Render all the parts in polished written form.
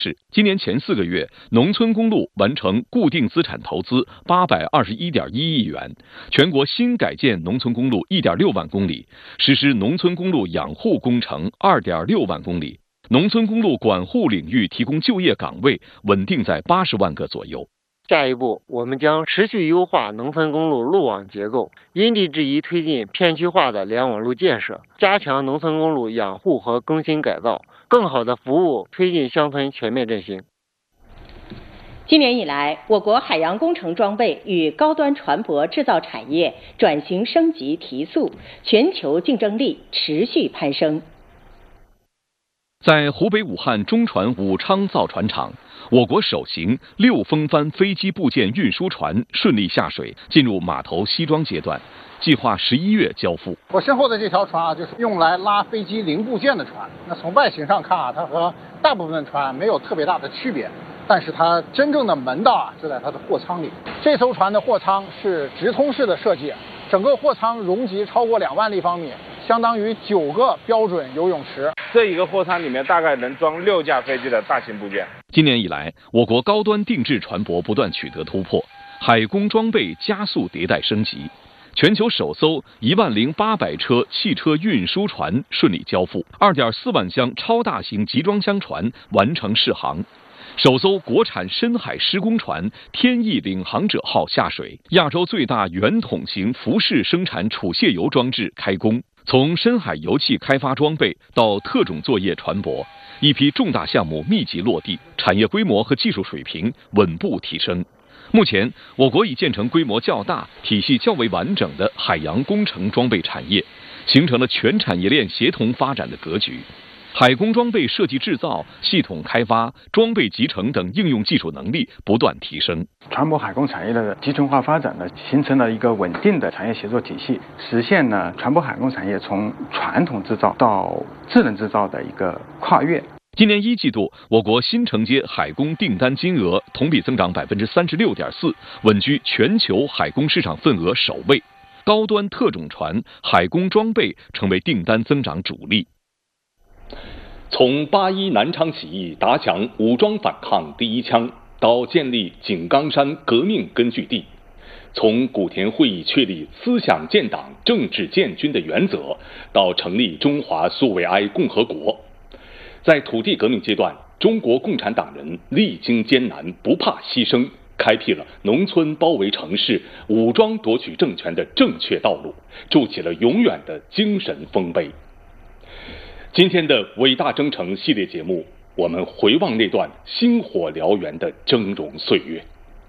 今年前4个月，农村公路完成固定资产投资821.1亿元，全国新改建农村公路1.6万公里，实施农村公路养护工程2.6万公里，农村公路管护领域提供就业岗位稳定在80万个左右。 下一步，我们将持续优化农村公路路网结构，因地制宜推进片区化的联网路建设，加强农村公路养护和更新改造，更好的服务推进乡村全面振兴。 今年以来，我国海洋工程装备与高端船舶制造产业转型升级提速，全球竞争力持续攀升。 在湖北武汉中船武昌造船厂，我国首型6风帆飞机部件运输船顺利下水，进入码头西装阶段，计划11月交付。 我身后的这条船就是用来拉飞机零部件的船。那从外形上看它和大部分船没有特别大的区别，但是它真正的门道就在它的货舱里。这艘船的货舱是直通式的设计，整个货舱容积超过2万立方米，相当于9个标准游泳池。 这一个货舱里面大概能装6架飞机的大型部件。 今年以来，我国高端定制船舶不断取得突破，海工装备加速迭代升级。全球首艘10800车汽车运输船顺利交付，2.4万箱超大型集装箱船完成试航。首艘国产深海施工船天翼领航者号下水，亚洲最大圆筒型浮式生产储卸油装置开工。从深海油气开发装备到特种作业船舶，一批重大项目密集落地，产业规模和技术水平稳步提升。目前，我国已建成规模较大、体系较为完整的海洋工程装备产业，形成了全产业链协同发展的格局。海工装备设计制造、系统开发、装备集成等应用技术能力不断提升。 船舶海工产业的集成化发展呢，形成了一个稳定的产业协作体系，实现呢船舶海工产业从传统制造到智能制造的一个跨越。 今年1季度，我国新承接海工订单金额同比增长36.4%，稳居全球海工市场份额首位。高端特种船、海工装备成为订单增长主力。 从8·1南昌起义打响武装反抗第一枪，到建立井冈山革命根据地，从古田会议确立思想建党、政治建军的原则，到成立中华苏维埃共和国，在土地革命阶段，中国共产党人历经艰难，不怕牺牲，开辟了农村包围城市、武装夺取政权的正确道路，筑起了永远的精神丰碑。今天的伟大征程系列节目，我们回望那段星火燎原的峥嵘岁月。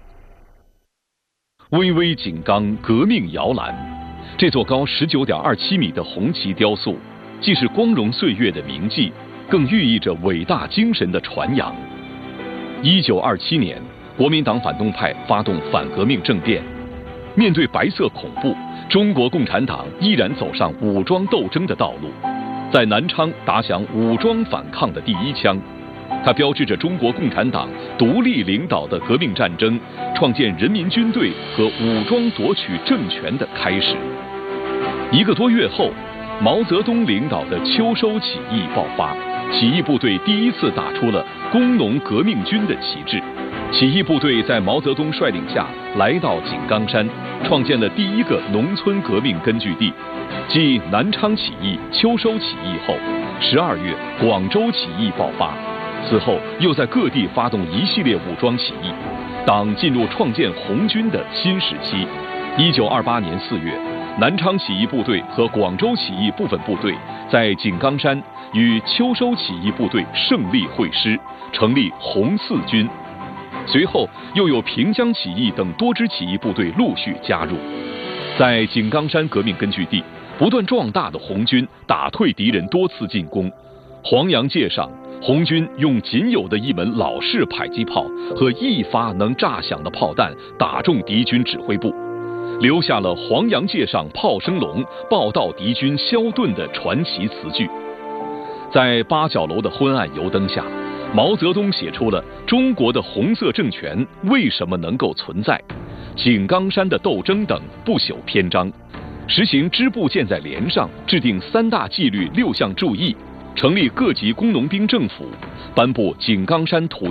巍巍井冈革命摇篮，这座高19.27米的红旗雕塑，既是光荣岁月的铭记，更寓意着伟大精神的传扬。1927年，国民党反动派发动反革命政变，面对白色恐怖，中国共产党依然走上武装斗争的道路。在南昌打响武装反抗的第一枪，它标志着中国共产党独立领导的革命战争创建人民军队和武装夺取政权的开始。1个多月后，毛泽东领导的秋收起义爆发，起义部队第一次打出了工农革命军的旗帜。起义部队在毛泽东率领下来到井冈山，创建了第一个农村革命根据地。继南昌起义、秋收起义后，12月广州起义爆发，此后又在各地发动一系列武装起义，党进入创建红军的新时期。1928年4月，南昌起义部队和广州起义部分部队在井冈山与秋收起义部队胜利会师，成立红四军。随后又有平江起义等多支起义部队陆续加入。在井冈山革命根据地，不断壮大的红军打退敌人多次进攻。黄杨界上，红军用仅有的一门老式迫击炮和一发能炸响的炮弹打中敌军指挥部，留下了黄杨界上炮声隆，报到敌军消遁的传奇词句。在八角楼的昏暗油灯下，毛泽东写出了中国的红色政权为什么能够存在、井冈山的斗争等不朽篇章，实行支部建在连上，制定3大纪律6项注意，成立各级工农兵政府，颁布井冈山土